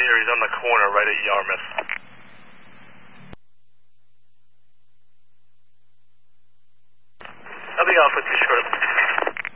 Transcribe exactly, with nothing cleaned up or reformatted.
here. He's on the corner right at Yarmouth. I'll be off with you shortly.